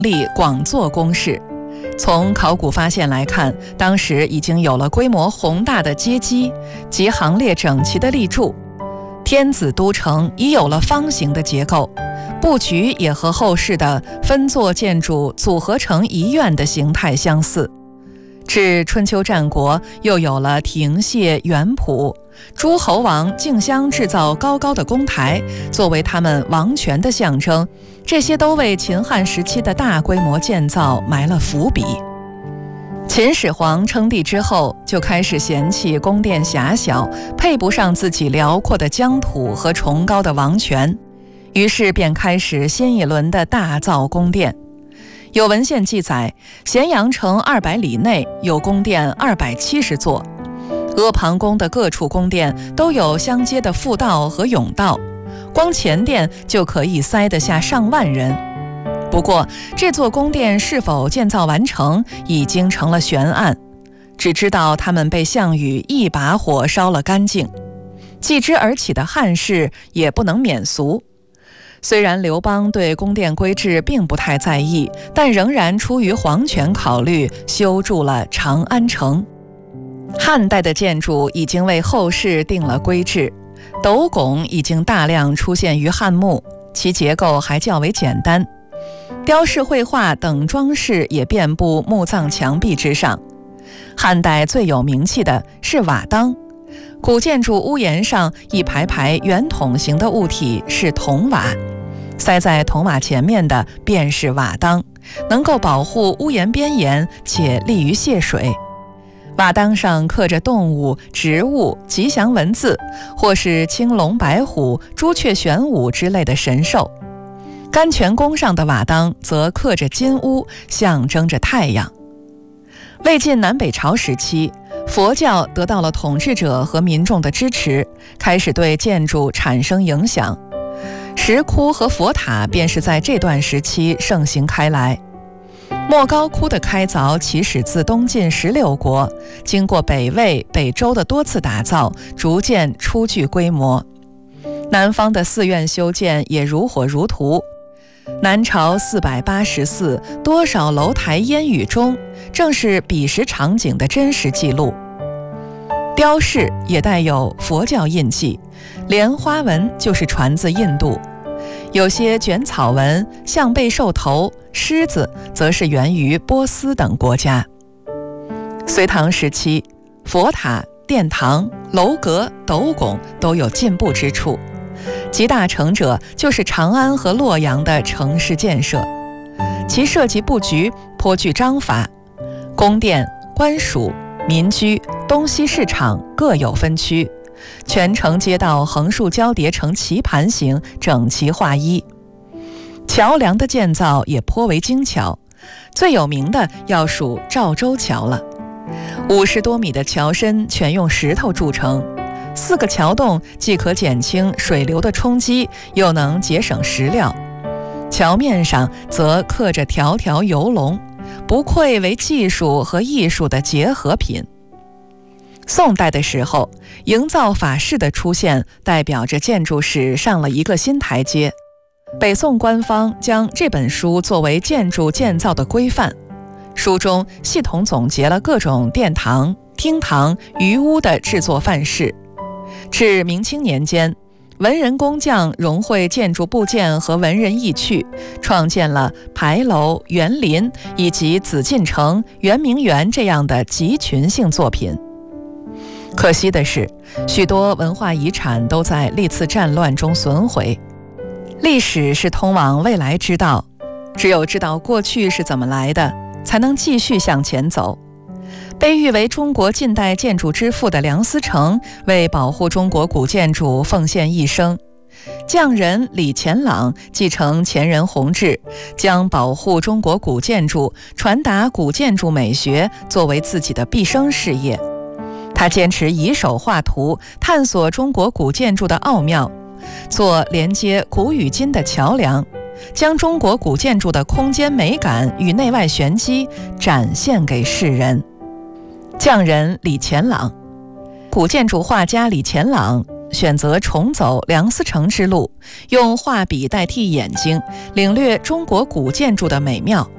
力广做宫室。从考古发现来看，当时已经有了规模宏大的阶基及行列整齐的立柱，天子都城已有了方形的结构，布局也和后世的分座建筑组合成一院的形态相似。至春秋战国，又有了亭榭园圃，诸侯王竞相制造高高的宫台，作为他们王权的象征。这些都为秦汉时期的大规模建造埋了伏笔。秦始皇称帝之后，就开始嫌弃宫殿狭小，配不上自己辽阔的疆土和崇高的王权，于是便开始新一轮的大造宫殿。有文献记载，咸阳城200里内有宫殿270座，阿房宫的各处宫殿都有相接的复道和甬道，光前殿就可以塞得下上万人。不过，这座宫殿是否建造完成，已经成了悬案，只知道他们被项羽一把火烧了干净。继之而起的汉室也不能免俗。虽然刘邦对宫殿规制并不太在意，但仍然出于皇权考虑，修筑了长安城。汉代的建筑已经为后世定了规制，斗拱已经大量出现于汉墓，其结构还较为简单。雕饰绘画等装饰也遍布墓葬墙壁之上。汉代最有名气的是瓦当，古建筑屋檐上一排排圆筒形的物体是铜瓦，塞在铜瓦前面的便是瓦当，能够保护屋檐边沿，且利于泄水。瓦当上刻着动物、植物、吉祥文字，或是青龙白虎、朱雀玄武之类的神兽。甘泉宫上的瓦当则刻着金乌，象征着太阳。魏晋南北朝时期，佛教得到了统治者和民众的支持，开始对建筑产生影响。石窟和佛塔便是在这段时期盛行开来。莫高窟的开凿起始自东晋16国，经过北魏、北周的多次打造，逐渐初具规模。南方的寺院修建也如火如荼。南朝480寺，多少楼台烟雨中，正是彼时场景的真实记录。雕饰也带有佛教印记，莲花纹就是传自印度，有些卷草纹、象背兽头、狮子则是源于波斯等国家。隋唐时期，佛塔、殿堂、楼阁、斗拱都有进步之处，集大成者就是长安和洛阳的城市建设，其设计布局颇具章法，宫殿、官署、民居、东西市场各有分区，全城街道横竖交叠成棋盘形，整齐划一。桥梁的建造也颇为精巧，最有名的要数赵州桥了。50多米的桥身全用石头铸成，4个桥洞既可减轻水流的冲击，又能节省石料。桥面上则刻着条条游龙，不愧为技术和艺术的结合品。宋代的时候，营造法式的出现，代表着建筑史上了一个新台阶。北宋官方将这本书作为建筑建造的规范，书中系统总结了各种殿堂、厅堂、余屋的制作范式。至明清年间，文人工匠融汇建筑部件和文人意趣，创建了牌楼、园林以及紫禁城、圆明园这样的集群性作品。可惜的是，许多文化遗产都在历次战乱中损毁。历史是通往未来之道，只有知道过去是怎么来的，才能继续向前走。被誉为中国近代建筑之父的梁思成，为保护中国古建筑奉献一生。匠人李乾朗继承前人宏志，将保护中国古建筑、传达古建筑美学作为自己的毕生事业。他坚持以手画图，探索中国古建筑的奥妙，做连接古与今的桥梁，将中国古建筑的空间美感与内外玄机展现给世人。匠人李乾朗，古建筑画家李乾朗选择重走梁思成之路，用画笔代替眼睛，领略中国古建筑的美妙。